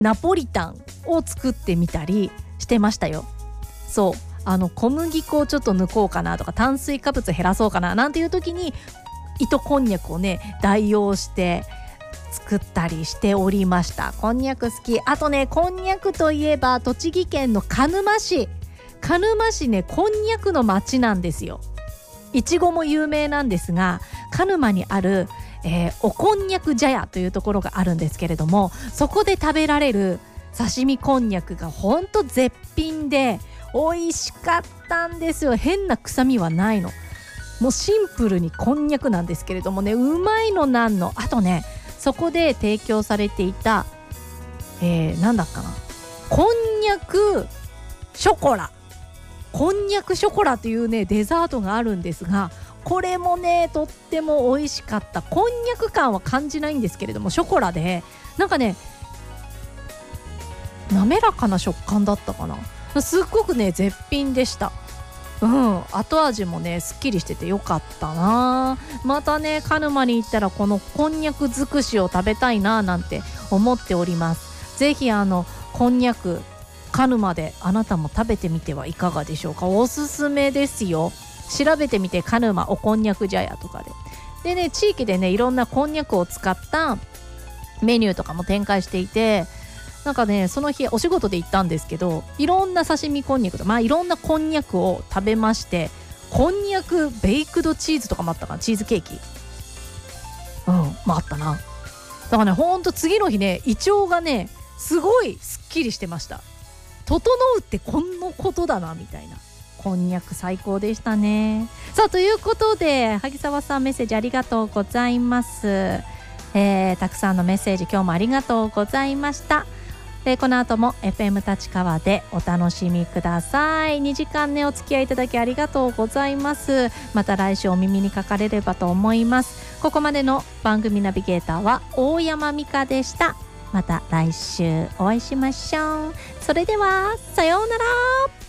ナポリタンを作ってみたりしてましたよ。そう小麦粉をちょっと抜こうかなとか、炭水化物減らそうかななんていう時に糸こんにゃくをね代用して作ったりしておりました。こんにゃく好き。あとね、こんにゃくといえば栃木県の鹿沼市ね、こんにゃくの町なんですよ。いちごも有名なんですが、鹿沼にある、おこんにゃく茶屋というところがあるんですけれども、そこで食べられる刺身こんにゃくがほんと絶品で美味しかったんですよ。変な臭みはないの。もうシンプルにこんにゃくなんですけれどもね、うまいのなんの。あとね、そこで提供されていた、なんだっかな、こんにゃくショコラ、こんにゃくショコラというねデザートがあるんですが、これもねとっても美味しかった。こんにゃく感は感じないんですけれども、ショコラでなんかね滑らかな食感だったかな。すっごくね絶品でした。後味もねすっきりしててよかったな。またね鹿沼に行ったらこのこんにゃく尽くしを食べたいななんて思っております。ぜひこんにゃく鹿沼であなたも食べてみてはいかがでしょうか。おすすめですよ。調べてみて、鹿沼おこんにゃく茶屋とかでね、地域でねいろんなこんにゃくを使ったメニューとかも展開していて、なんかねその日お仕事で行ったんですけど、いろんな刺身こんにゃくといろんなこんにゃくを食べまして、こんにゃくベイクドチーズとかもあったかな、チーズケーキあったな。だからねほんと次の日ね胃腸がねすごいすっきりしてました。整うってこんなことだなみたいな。こんにゃく最高でしたね。さあということで、萩沢さんメッセージありがとうございます。たくさんのメッセージ今日もありがとうございました。この後も FM 立川でお楽しみください。2時間ねお付き合いいただきありがとうございます。また来週お耳にかかれればと思います。ここまでの番組ナビゲーターは大山美香でした。また来週お会いしましょう。それではさようなら。